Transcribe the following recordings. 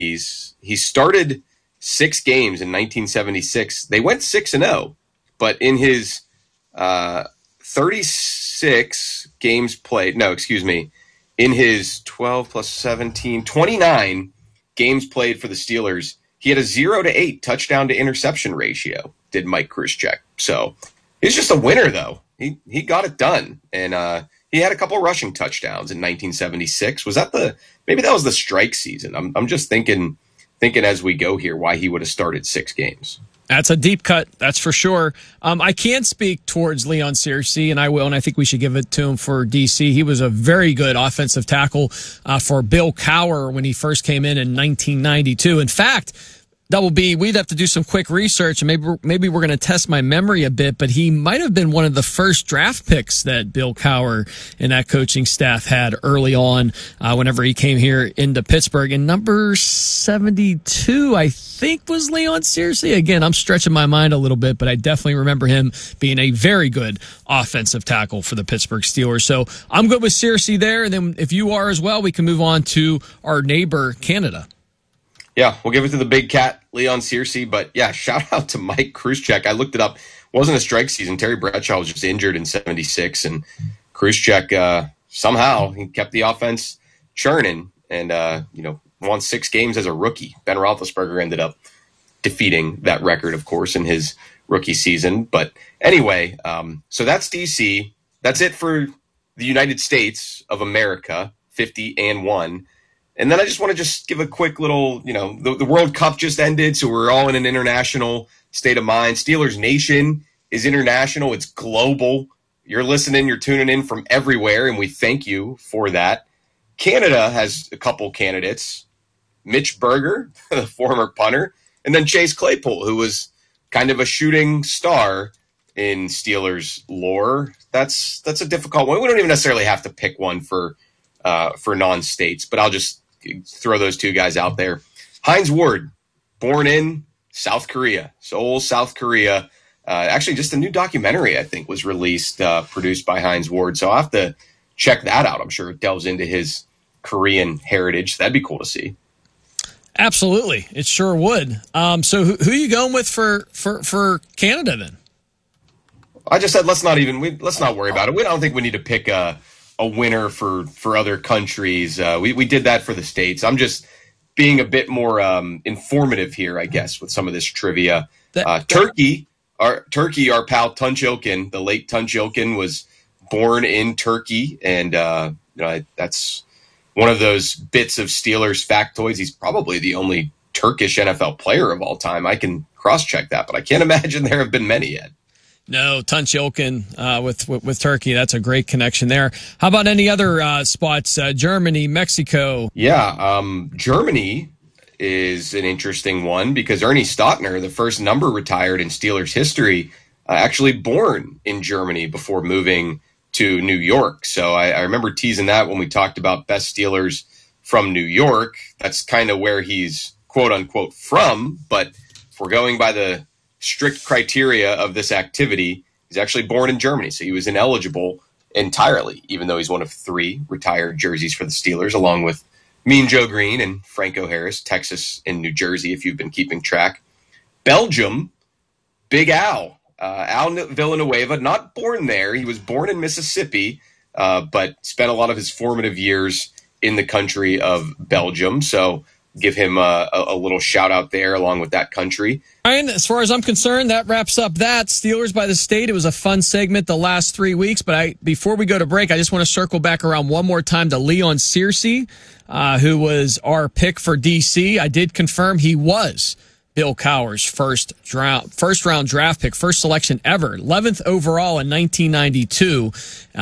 He started 6 games in 1976. They went 6-0, but in his 36 games played, in his 12 plus 17, 29 games played for the Steelers, he had a 0-8 touchdown to interception ratio, did Mike Krzyzewski. So he's just a winner, though. He got it done. And he had a couple rushing touchdowns in 1976. Maybe that was the strike season. I'm just thinking as we go here why he would have started 6 games. That's a deep cut, that's for sure. I can speak towards Leon Searcy, and I will, and I think we should give it to him for DC. He was a very good offensive tackle for Bill Cowher when he first came in 1992. In fact, Double B, we'd have to do some quick research, and maybe we're going to test my memory a bit, but he might have been one of the first draft picks that Bill Cowher and that coaching staff had early on whenever he came here into Pittsburgh. And number 72, I think, was Leon Searcy. Again, I'm stretching my mind a little bit, but I definitely remember him being a very good offensive tackle for the Pittsburgh Steelers. So I'm good with Searcy there, and then if you are as well, we can move on to our neighbor, Canada. Yeah, we'll give it to the big cat, Leon Searcy. But yeah, shout out to Mike Krzyzewski. I looked it up. It wasn't a strike season. Terry Bradshaw was just injured in 76, and Krzyzewski somehow he kept the offense churning and won 6 games as a rookie. Ben Roethlisberger ended up defeating that record, of course, in his rookie season. But anyway, so that's DC. That's it for the United States of America, 50-1. And then I just want to give a quick little, the World Cup just ended, so we're all in an international state of mind. Steelers Nation is international. It's global. You're listening. You're tuning in from everywhere, and we thank you for that. Canada has a couple candidates. Mitch Berger, the former punter, and then Chase Claypool, who was kind of a shooting star in Steelers lore. That's a difficult one. We don't even necessarily have to pick one for non-states, but I'll just throw those 2 guys out there. Hines Ward, born in South Korea, Seoul, South Korea. Actually, just a new documentary, I think, was released, produced by Hines Ward. So I'll have to check that out. I'm sure it delves into his Korean heritage. That'd be cool to see. Absolutely. It sure would. So who are you going with for Canada then? I just said let's not worry about it. I don't think we need to pick a winner for other countries. We did that for the States. I'm just being a bit more informative here, I guess, with some of this trivia. Turkey, our pal Tunç Ilkin, the late Tunç Ilkin, was born in Turkey, and that's one of those bits of Steelers factoids. He's probably the only Turkish NFL player of all time. I can cross-check that, but I can't imagine there have been many yet. No, Tunç Ilkin with Turkey. That's a great connection there. How about any other spots? Germany, Mexico. Yeah, Germany is an interesting one because Ernie Stautner, the first number retired in Steelers history, actually born in Germany before moving to New York. So I remember teasing that when we talked about best Steelers from New York. That's kind of where he's quote unquote from. But if we're going by the strict criteria of this activity, he's actually born in Germany. So he was ineligible entirely, even though he's one of 3 retired jerseys for the Steelers, along with Mean Joe Green and Franco Harris, Texas and New Jersey, if you've been keeping track. Belgium, Big Al. Al Villanueva, not born there. He was born in Mississippi, but spent a lot of his formative years in the country of Belgium. So give him a little shout out there along with that country. Ryan, as far as I'm concerned, that wraps up that. Steelers by the State. It was a fun segment the last 3 weeks, but before we go to break, I just want to circle back around one more time to Leon Searcy, who was our pick for DC. I did confirm he was Bill Cowher's first round draft pick, first selection ever, 11th overall in 1992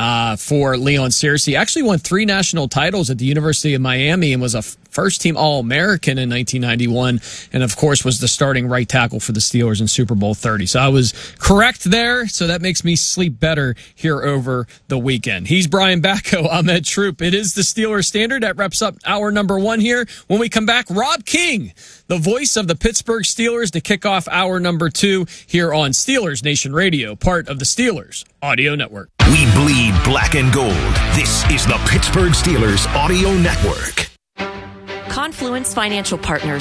for Leon Searcy. Actually won 3 national titles at the University of Miami and was a first-team All-American in 1991, and of course was the starting right tackle for the Steelers in Super Bowl 30. So I was correct there, so that makes me sleep better here over the weekend. He's Brian Batko. I'm Ed Troop. It is the Steelers Standard. That wraps up hour number 1 here. When we come back, Rob King, the voice of the Pittsburgh Steelers, to kick off hour number 2 here on Steelers Nation Radio, part of the Steelers Audio Network. We bleed black and gold. This is the Pittsburgh Steelers Audio Network. Confluence Financial Partners.